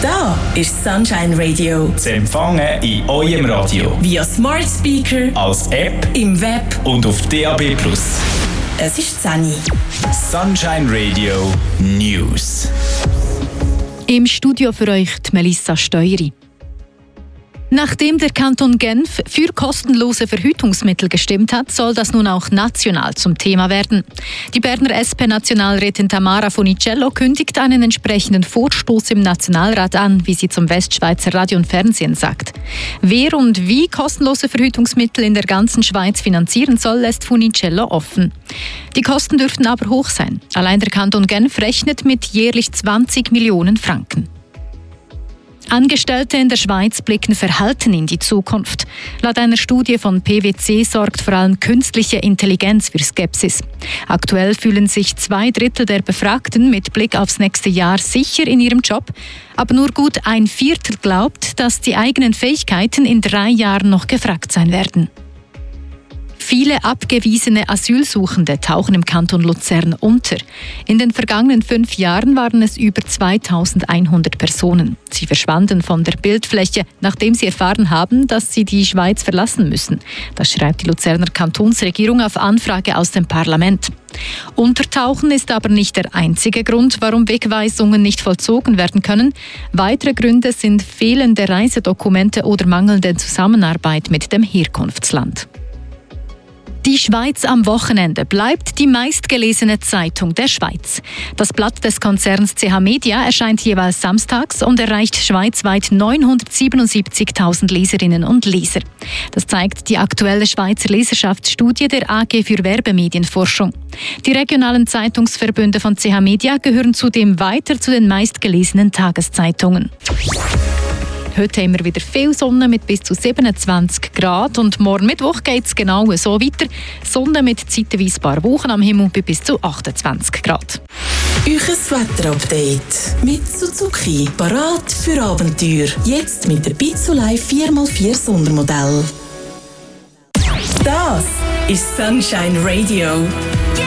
Da ist Sunshine Radio. Zu empfangen in eurem Radio. Via Smart Speaker, als App, im Web und auf DAB+. Es ist Sunny. Sunshine Radio News. Im Studio für euch die Melissa Steueri. Nachdem der Kanton Genf für kostenlose Verhütungsmittel gestimmt hat, soll das nun auch national zum Thema werden. Die Berner SP-Nationalrätin Tamara Funicello kündigt einen entsprechenden Vorstoß im Nationalrat an, wie sie zum Westschweizer Radio und Fernsehen sagt. Wer und wie kostenlose Verhütungsmittel in der ganzen Schweiz finanzieren soll, lässt Funicello offen. Die Kosten dürften aber hoch sein. Allein der Kanton Genf rechnet mit jährlich 20 Millionen Franken. Angestellte in der Schweiz blicken verhalten in die Zukunft. Laut einer Studie von PwC sorgt vor allem künstliche Intelligenz für Skepsis. Aktuell fühlen sich 2/3 der Befragten mit Blick aufs nächste Jahr sicher in ihrem Job, aber nur gut 1/4 glaubt, dass die eigenen Fähigkeiten in 3 Jahren noch gefragt sein werden. Viele abgewiesene Asylsuchende tauchen im Kanton Luzern unter. In den vergangenen 5 Jahren waren es über 2100 Personen. Sie verschwanden von der Bildfläche, nachdem sie erfahren haben, dass sie die Schweiz verlassen müssen. Das schreibt die Luzerner Kantonsregierung auf Anfrage aus dem Parlament. Untertauchen ist aber nicht der einzige Grund, warum Wegweisungen nicht vollzogen werden können. Weitere Gründe sind fehlende Reisedokumente oder mangelnde Zusammenarbeit mit dem Herkunftsland. Die Schweiz am Wochenende bleibt die meistgelesene Zeitung der Schweiz. Das Blatt des Konzerns CH Media erscheint jeweils samstags und erreicht schweizweit 977.000 Leserinnen und Leser. Das zeigt die aktuelle Schweizer Leserschaftsstudie der AG für Werbemedienforschung. Die regionalen Zeitungsverbünde von CH Media gehören zudem weiter zu den meistgelesenen Tageszeitungen. Heute haben wir wieder viel Sonne mit bis zu 27 Grad und morgen Mittwoch geht es genau so weiter. Sonne mit zeitweise ein paar Wochen am Himmel bei bis zu 28 Grad. Euches Wetterupdate mit Suzuki. Parat für Abenteuer. Jetzt mit der Pizzolei 4x4 Sondermodell. Das ist Sunshine Radio.